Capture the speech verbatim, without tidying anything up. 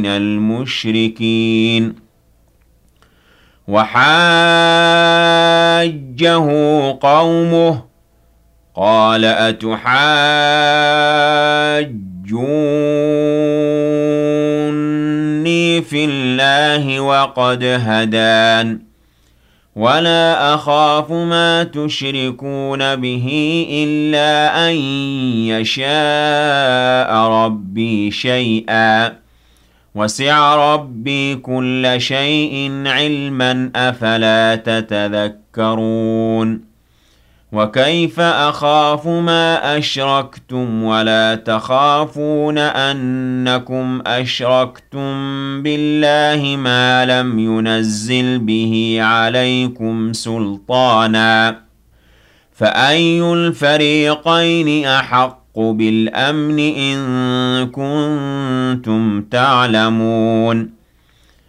المشركين وحاجه قومه قال أتحاجوني في الله وقد هدان ولا أخاف ما تشركون به إلا أن يشاء ربي شيئا وسع ربي كل شيء علما أفلا تتذكرون وكيف أخاف ما أشركتم ولا تخافون أنكم أشركتم بالله ما لم ينزل به عليكم سلطانا فأي الفريقين أحق بالأمن إن كنتم تعلمون